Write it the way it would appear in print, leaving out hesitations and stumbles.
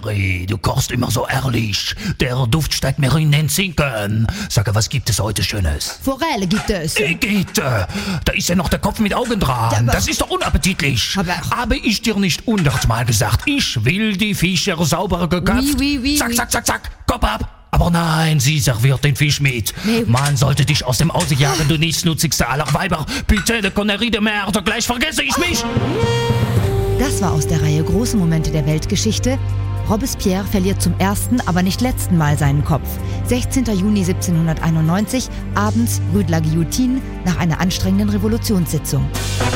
Jerry, du kochst immer so ehrlich. Der Duft steigt mir in den Zinken. Sag, was gibt es heute Schönes? Forelle gibt es. Igitt, da ist ja noch der Kopf mit Augen dran. Ja, das ist doch unappetitlich. Aber- Habe ich dir nicht 100-mal gesagt, ich will die Fische sauber geköpft. Oui, zack, oui. zack, zack, zack, Kopf ab. Aber nein, sie serviert den Fisch mit. Nee. Man sollte dich aus dem Hause jagen, du nichtsnutzigste aller Weiber. Bitte, de Connerie de Merde, gleich vergesse ich mich. Das war aus der Reihe Große Momente der Weltgeschichte. Robespierre verliert zum ersten, aber nicht letzten Mal seinen Kopf. 16. Juni 1791, abends Rue de la Guillotine, nach einer anstrengenden Revolutionssitzung.